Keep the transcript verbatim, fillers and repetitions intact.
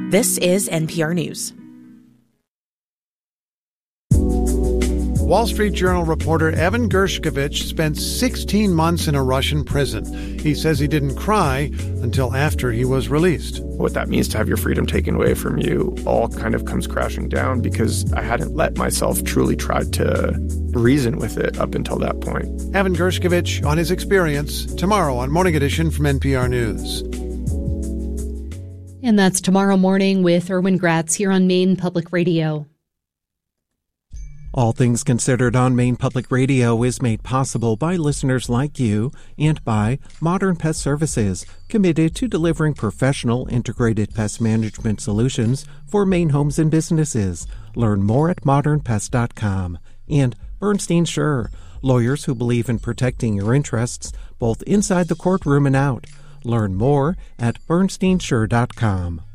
This is N P R News. Wall Street Journal reporter Evan Gershkovich spent sixteen months in a Russian prison. He says he didn't cry until after he was released. What that means to have your freedom taken away from you all kind of comes crashing down because I hadn't let myself truly try to reason with it up until that point. Evan Gershkovich on his experience tomorrow on Morning Edition from N P R News. And that's Tomorrow Morning with Erwin Gratz here on Maine Public Radio. All Things Considered on Maine Public Radio is made possible by listeners like you and by Modern Pest Services, committed to delivering professional integrated pest management solutions for Maine homes and businesses. Learn more at modern pest dot com. And Bernstein Sure, lawyers who believe in protecting your interests both inside the courtroom and out. Learn more at bernstein sure dot com.